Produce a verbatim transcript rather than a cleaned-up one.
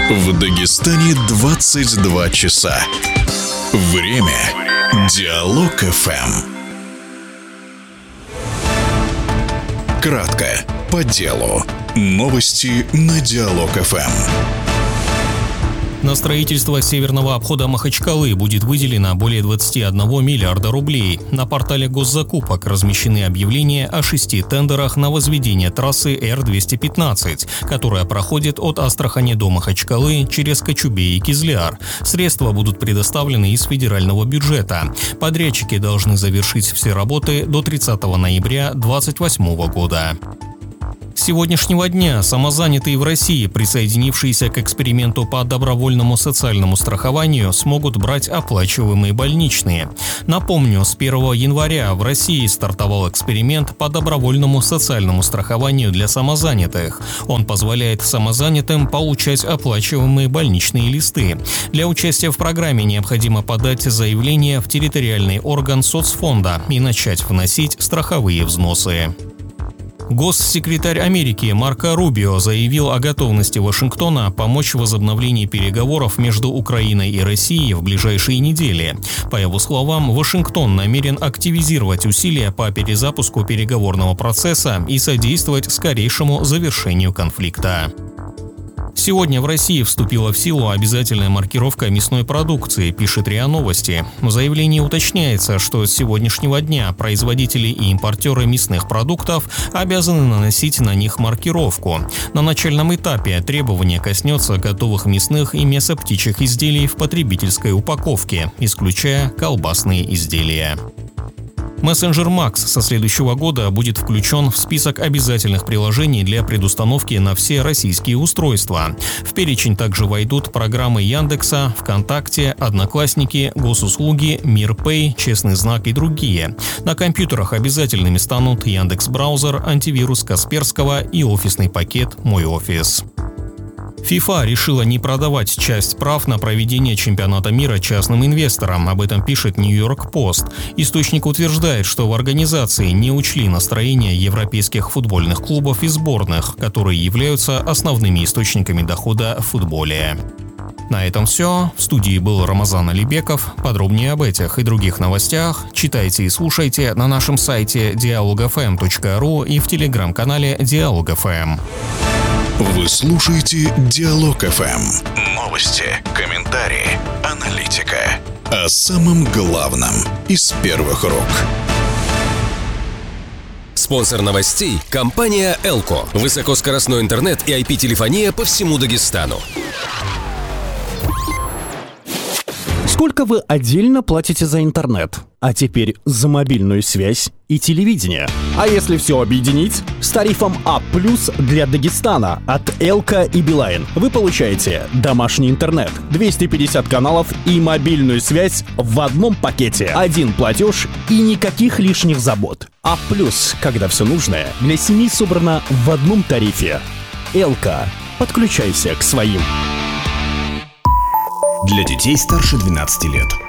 В Дагестане двадцать два часа. Время Диалог эф эм. Кратко, по делу. Новости на Диалог эф эм. На строительство северного обхода Махачкалы будет выделено более двадцать один миллиарда рублей. На портале госзакупок размещены объявления о шести тендерах на возведение трассы Р двести пятнадцать, которая проходит от Астрахани до Махачкалы через Кочубей и Кизляр. Средства будут предоставлены из федерального бюджета. Подрядчики должны завершить все работы до тридцатого ноября две тысячи двадцать восьмого года. С сегодняшнего дня самозанятые в России, присоединившиеся к эксперименту по добровольному социальному страхованию, смогут брать оплачиваемые больничные. Напомню, с первого января в России стартовал эксперимент по добровольному социальному страхованию для самозанятых. Он позволяет самозанятым получать оплачиваемые больничные листы. Для участия в программе необходимо подать заявление в территориальный орган соцфонда и начать вносить страховые взносы. Госсекретарь Америки Марко Рубио заявил о готовности Вашингтона помочь в возобновлении переговоров между Украиной и Россией в ближайшие недели. По его словам, Вашингтон намерен активизировать усилия по перезапуску переговорного процесса и содействовать скорейшему завершению конфликта. Сегодня в России вступила в силу обязательная маркировка мясной продукции, пишет РИА Новости. В заявлении уточняется, что с сегодняшнего дня производители и импортеры мясных продуктов обязаны наносить на них маркировку. На начальном этапе требование коснется готовых мясных и мясоптичьих изделий в потребительской упаковке, исключая колбасные изделия. Мессенджер Макс со следующего года будет включен в список обязательных приложений для предустановки на все российские устройства. В перечень также войдут программы Яндекса, ВКонтакте, Одноклассники, Госуслуги, Мирпэй, Честный знак и другие. На компьютерах обязательными станут Яндекс.Браузер, антивирус Касперского и офисный пакет «Мой офис». ФИФА решила не продавать часть прав на проведение чемпионата мира частным инвесторам, об этом пишет Нью-Йорк Пост. Источник утверждает, что в организации не учли настроения европейских футбольных клубов и сборных, которые являются основными источниками дохода в футболе. На этом все. В студии был Рамазан Алибеков. Подробнее об этих и других новостях читайте и слушайте на нашем сайте диалог эф эм точка ру и в телеграм-канале Диалог эф эм. Вы слушаете Диалог эф эм. Новости, комментарии, аналитика. О самом главном из первых рук. Спонсор новостей – компания Элко. Высокоскоростной интернет и ай пи-телефония по всему Дагестану. Сколько вы отдельно платите за интернет? А теперь за мобильную связь и телевидение. А если все объединить? С тарифом А плюс для Дагестана от Элко и Билайн вы получаете домашний интернет, двести пятьдесят каналов и мобильную связь в одном пакете. Один платеж и никаких лишних забот. А плюс, когда все нужное для семьи собрано в одном тарифе. Элко. Подключайся к своим. Для детей старше двенадцати лет.